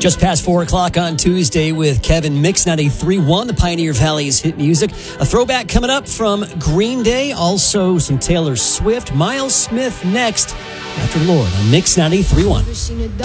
Just past 4 o'clock on Tuesday with Kevin Mix 93.1, the Pioneer Valley's hit music. A throwback coming up from Green Day, also some Taylor Swift. Miles Smith next after Lord on Mix 93.1.